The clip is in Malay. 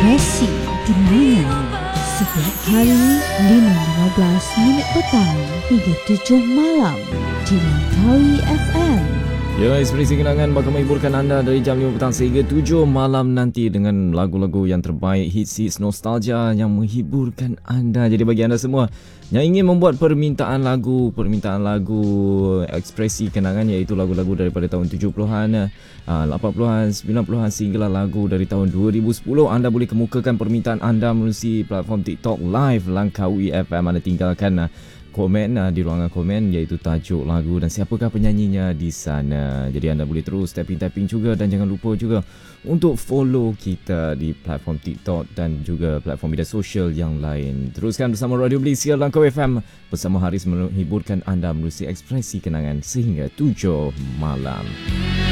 Ekspresi Kenangan setiap hari 5.15 minit petang hingga 7 malam di Langkawi FM. Ya, Ekspresi Kenangan bakal menghiburkan anda dari jam 5 petang sehingga 7 malam nanti dengan lagu-lagu yang terbaik, hits nostalgia yang menghiburkan anda. Jadi bagi anda semua yang ingin membuat permintaan lagu Ekspresi Kenangan, iaitu lagu-lagu daripada tahun 70-an, 80-an, 90-an sehinggalah lagu dari tahun 2010, anda boleh kemukakan permintaan anda melalui platform TikTok Live Langkawi FM. Anda tinggalkan komen di ruangan komen, iaitu tajuk lagu dan siapakah penyanyinya di sana. Jadi anda boleh terus tapping juga, dan jangan lupa juga untuk follow kita di platform TikTok dan juga platform media sosial yang lain. Teruskan bersama Radio Malaysia Langkawi FM bersama Haris menghiburkan anda melalui Ekspresi Kenangan sehingga 7 malam.